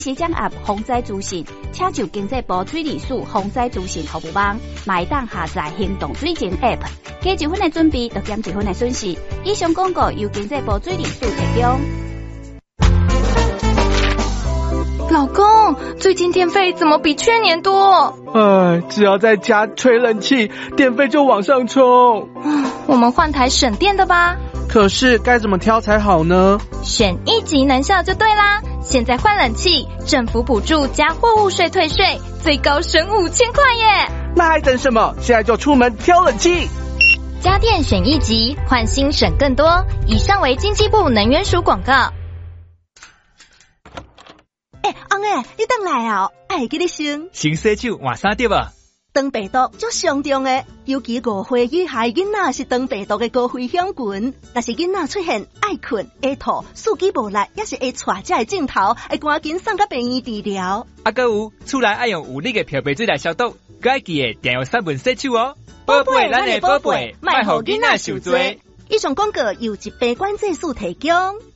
是掌握防灾资讯，请就经济部水利署防灾资讯服务网，买当下载行动水情 App， 加1分的准备，就减1分的损失。以上广告由经济部水利署提供。 老公，最近电费怎么比去年多？ 只要在家吹冷气，电费就往上冲。 我们换台省电的吧。 可是该怎么挑才好呢？ 选1级能效就对啦！现在换冷气，政府补助加货物税退税，最高省5000块耶！ 那还等什么？现在就出门挑冷气。 家电选1级，换新省更多。以上为经济部能源署广告。 翁诶，你回来哦，爱记你先洗手换衫对吧？ 肠病毒足上重的，尤其5岁以下囡仔是肠病毒的高危险群。若是囡仔出现爱困、会吐、四肢无力，也是会带这个镜头，会赶紧送到病院治疗。 还有，厝内爱用有力的漂白水来消毒，该记得定用3分洗手哦。 宝贝，咱的宝贝，莫互囡仔受罪。以上广告由疾病管制署提供。